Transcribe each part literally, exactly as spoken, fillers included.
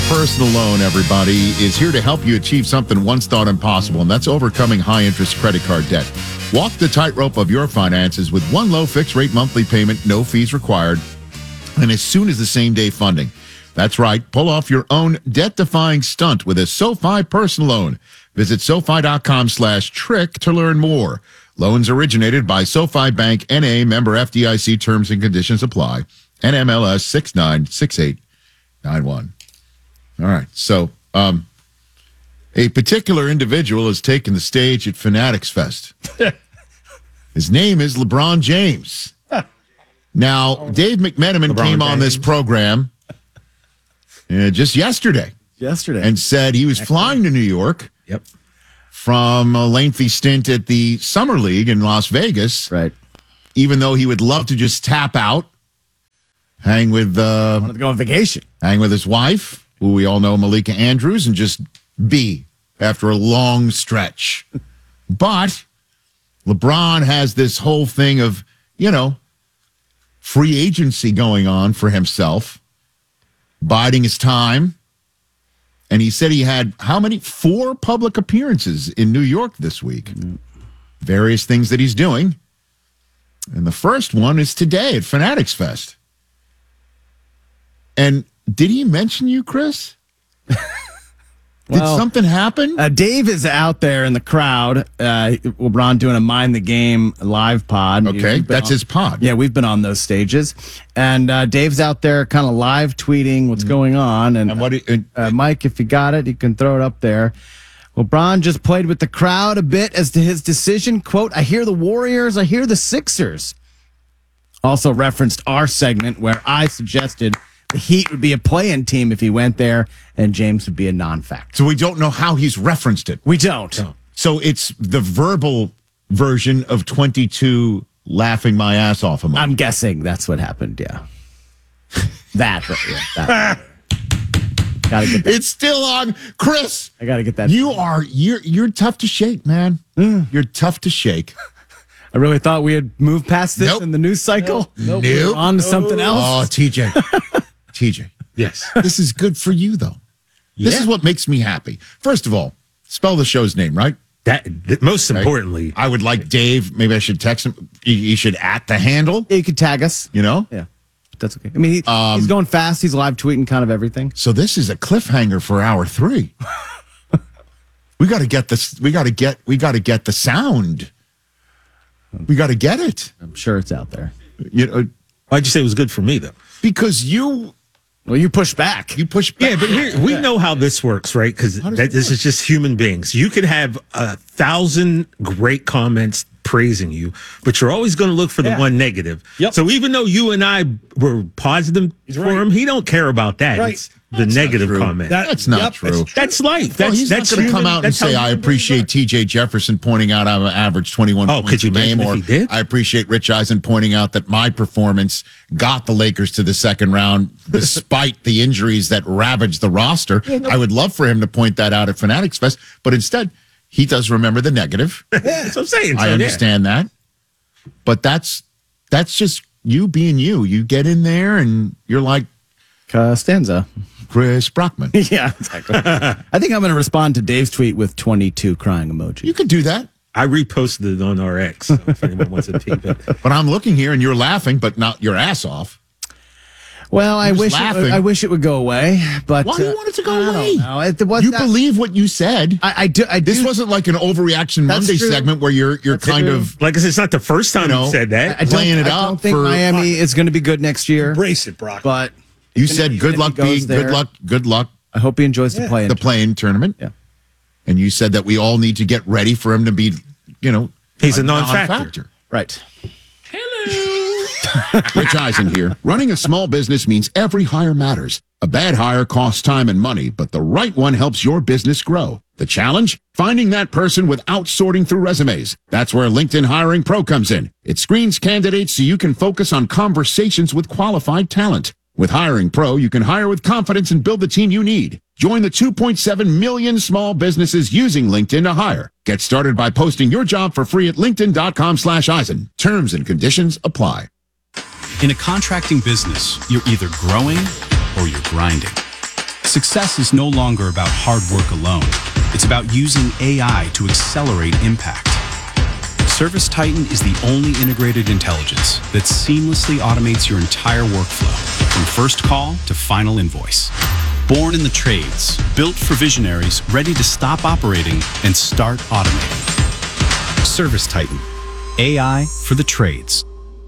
Personal Loan, everybody, is here to help you achieve something once thought impossible, and that's overcoming high-interest credit card debt. Walk the tightrope of your finances with one low fixed-rate monthly payment, no fees required, and as soon as the same-day funding. That's right. Pull off your own debt-defying stunt with a SoFi Personal Loan. Visit SoFi.com slash trick to learn more. Loans originated by SoFi Bank, N A, member F D I C. Terms and conditions apply. N M L S six nine six eight nine one. All right. So um, a particular individual has taken the stage at Fanatics Fest. His name is LeBron James. Now, Dave McMenamin LeBron came on James. this program uh, just yesterday. Yesterday. And said he was flying to New York. Yep. From a lengthy stint at the Summer League in Las Vegas. Right. Even though he would love to just tap out, hang with uh, wanted to go on vacation. hang with his wife, who we all know, Malika Andrews, and just be after a long stretch. But LeBron has this whole thing of, you know, free agency going on for himself, biding his time. And he said he had how many? Four public appearances in New York this week. Mm. Various things that he's doing. And the first one is today at Fanatics Fest. And did he mention you, Chris? Did Well, something happen? Uh, Dave is out there in the crowd. Uh, LeBron doing a Mind the Game live pod. Okay, We've been that's on- his pod. Yeah, we've been on those stages. And uh, Dave's out there kind of live tweeting what's going on. And, And what? do you- uh, Mike, if you got it, you can throw it up there. LeBron just played with the crowd a bit as to his decision. Quote, I hear the Warriors, I hear the Sixers. Also referenced our segment where I suggested the Heat would be a play-in team if he went there, and James would be a non-factor. so we don't know how he's referenced it. We don't. So it's the verbal version of twenty-two laughing my ass off emoji. I'm guessing that's what happened, yeah. That, right, yeah, that. Gotta get that. It's still on, Chris. I gotta get that. You are you're you're tough to shake, man. You're tough to shake. I really thought we had moved past this Nope. in the news cycle. Nope. We're Nope. on to something else. Oh, T J, T J, Yes. this is good for you though. This Yeah. is what makes me happy. First of all, spell the show's name right. That, that most Okay? importantly, I would like Dave. Maybe I should text him. He, he should at the handle. Yeah, you could tag us. You know. Yeah, that's okay. I mean, he, Um, he's going fast. He's live tweeting kind of everything. So this is a cliffhanger for hour three. we got to get this. We got to get. We got to get the sound. We got to get it. I'm sure it's out there. You know, why'd you say it was good for me, though? because you Well, you push back. you push back. Yeah, but here, we know how this works, right? Because does this it is just human beings. You could have a thousand great comments praising you, but you're always going to look for the Yeah. one negative. Yep. So even though you and I were positive for right. him, he don't care about that. Right. It's the negative true. comment. That's not true. That's, that's life. Well, That's, he's that's not going to come human- out and that's how say, "I human appreciate beings T J Jefferson pointing out I'm average twenty-one Oh, points could you a game," imagine if or he did? "I appreciate Rich Eisen pointing out that my performance got the Lakers to the second round despite the injuries that ravaged the roster." I would love for him to point that out at Fanatics Fest, but instead he does remember the negative. are. That's what I'm saying. So, I yeah. understand that, but that's that's just you being you. You get in there and you're like Costanza. Chris Brockman. Yeah, exactly. I think I'm going to respond to Dave's tweet with twenty-two crying emoji. You could do that. I reposted it on our X. So if anyone wants to peep it. But I'm looking here and you're laughing, but not your ass off. Well, I He was wish it, laughing. I wish it would go away, but Why do you uh, want it to go I don't away? know. It, was You that- believe what you said. I, I do. I This do, wasn't like an overreaction That's Monday true. segment where you're you're That's kind true. of Like I said, it's not the first time You know, you said that. I don't, playing it I up don't think for- Miami is going to be good next year. Embrace it, Brock. But you even said if- good even if luck he goes being good there, luck good luck I hope he enjoys the play. the play-in tournament. Yeah. And you said that we all need to get ready for him to be, you know, He's a non-factor. Right. Rich Eisen here. Running a small business means every hire matters. A bad hire costs time and money, but the right one helps your business grow. The challenge? Finding that person without sorting through resumes. That's where LinkedIn Hiring Pro comes in. It screens candidates so you can focus on conversations with qualified talent. With Hiring Pro, you can hire with confidence and build the team you need. Join the two point seven million small businesses using LinkedIn to hire. Get started by posting your job for free at linkedin.com slash Eisen. Terms and conditions apply. In a contracting business, you're either growing or you're grinding. Success is no longer about hard work alone. It's about using A I to accelerate impact. ServiceTitan is the only integrated intelligence that seamlessly automates your entire workflow, from first call to final invoice. Born in the trades, built for visionaries ready to stop operating and start automating. ServiceTitan, A I for the trades.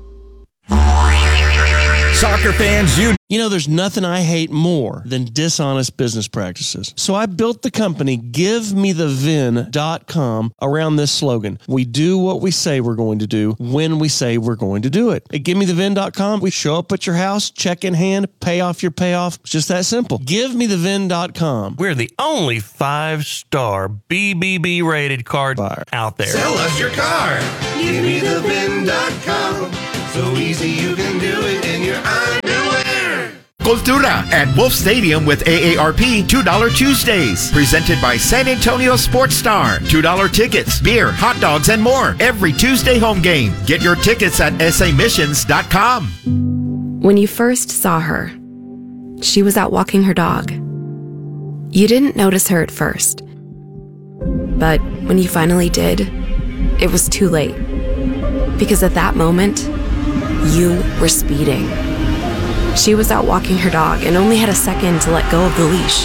Soccer fans, you You know, there's nothing I hate more than dishonest business practices. So I built the company give me the vin dot com around this slogan. We do what we say we're going to do when we say we're going to do it. At give me the vin dot com, we show up at your house, check in hand, pay off your payoff. It's just that simple. give me the vin dot com. We're the only five-star B B B rated car buyer out there. Sell us your car. give me the vin dot com. So easy you can do it in your underwear. Cultura at Wolf Stadium with A A R P two dollar Tuesdays. Presented by San Antonio Sports Star. two dollar tickets, beer, hot dogs, and more every Tuesday home game. Get your tickets at S A missions dot com. When you first saw her, she was out walking her dog. You didn't notice her at first. But when you finally did, it was too late. Because at that moment, you were speeding. She was out walking her dog and only had a second to let go of the leash.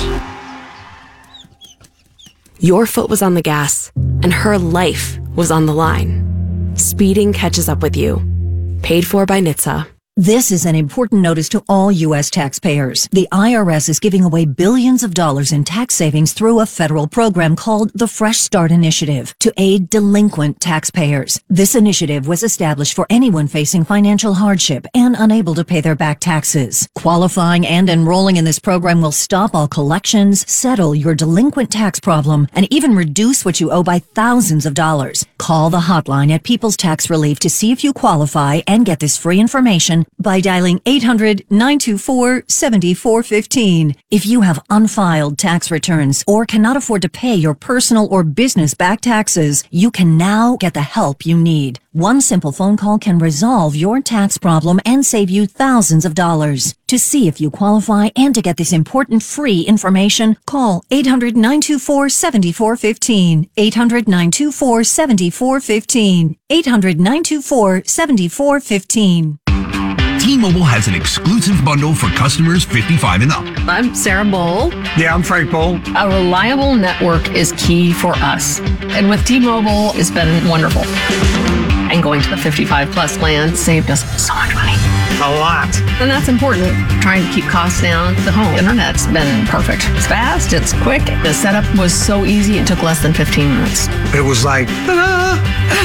Your foot was on the gas, and her life was on the line. Speeding catches up with you. Paid for by N H T S A. This is an important notice to all U S taxpayers. The I R S is giving away billions of dollars in tax savings through a federal program called the Fresh Start Initiative to aid delinquent taxpayers. This initiative was established for anyone facing financial hardship and unable to pay their back taxes. Qualifying and enrolling in this program will stop all collections, settle your delinquent tax problem, and even reduce what you owe by thousands of dollars. Call the hotline at People's Tax Relief to see if you qualify and get this free information by dialing eight hundred, nine two four, seven four one five. If you have unfiled tax returns or cannot afford to pay your personal or business back taxes, you can now get the help you need. One simple phone call can resolve your tax problem and save you thousands of dollars. To see if you qualify and to get this important free information, call eight hundred, nine two four, seven four one five, eight hundred, nine two four, seven four one five, eight hundred, nine two four, seven four one five. T-Mobile has an exclusive bundle for customers fifty-five and up. I'm Sarah Bowl. Yeah, I'm Frank Bowl. A reliable network is key for us. And with T-Mobile, it's been wonderful. And going to the fifty-five plus plan saved us so much money. A lot. And that's important. Trying to keep costs down. The home internet's been perfect. It's fast, it's quick. The setup was so easy, it took less than fifteen minutes. It was like, ta-da!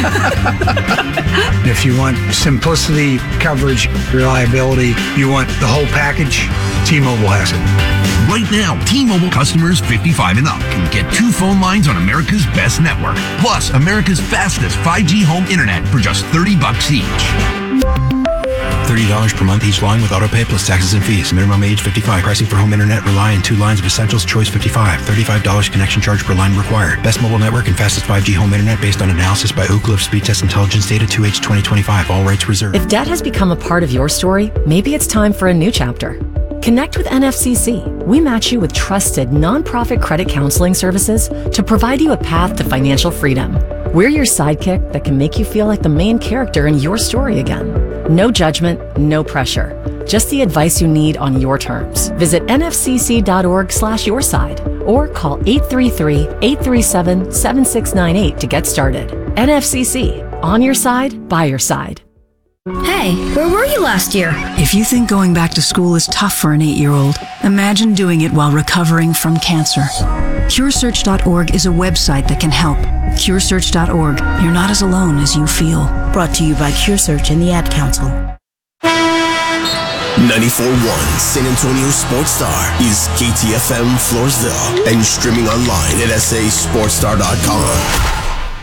If you want simplicity, coverage, reliability, you want the whole package, T-Mobile has it. Right now, T-Mobile customers fifty-five and up can get two phone lines on America's best network, plus America's fastest five G home internet for just thirty bucks each. thirty dollars per month each line with autopay plus taxes and fees. Minimum age fifty-five. Pricing for home internet rely on two lines of Essentials Choice fifty-five. thirty-five dollars connection charge per line required. Best mobile network and fastest five G home internet based on analysis by Ookla of Speed Test Intelligence data two H twenty twenty-five. All rights reserved. If debt has become a part of your story, maybe it's time for a new chapter. Connect with N F C C. We match you with trusted nonprofit credit counseling services to provide you a path to financial freedom. We're your sidekick that can make you feel like the main character in your story again. No judgment, no pressure. Just the advice you need on your terms. Visit nfcc.org slash your side or call eight three three, eight three seven, seven six nine eight to get started. N F C C. On your side, by your side. Hey, where were you last year? If you think going back to school is tough for an eight-year-old, imagine doing it while recovering from cancer. Cure Search dot org is a website that can help. Cure Search dot org. You're not as alone as you feel. Brought to you by CureSearch and the Ad Council. ninety-four point one San Antonio Sports Star is K T F M Floresville and streaming online at S A sports star dot com.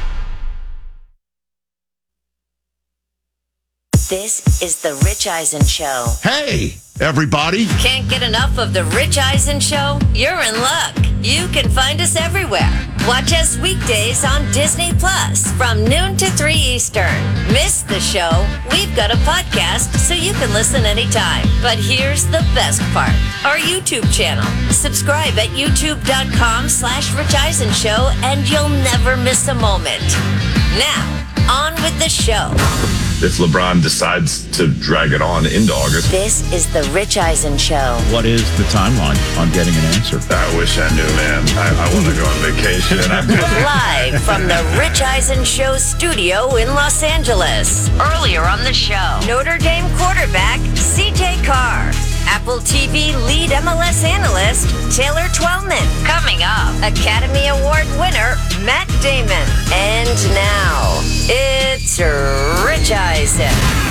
This is The Rich Eisen Show. Hey, everybody. Can't get enough of The Rich Eisen Show? You're in luck. You can find us everywhere. Watch us weekdays on Disney Plus from noon to three Eastern. Miss the show? We've got a podcast so you can listen anytime. But here's the best part. Our YouTube channel. Subscribe at youtube.com slash Rich Eisen Show and you'll never miss a moment. Now, on with the show. If LeBron decides to drag it on into August. This is the Rich Eisen Show. What is the timeline on getting an answer? I wish I knew, man. I, I want to go on vacation. Live from the Rich Eisen Show studio in Los Angeles. Earlier on the show, Notre Dame quarterback C J Carr. Apple T V lead M L S analyst Taylor Twellman. Coming up, Academy Award winner Matt Damon. And now, it's Rich Eisen.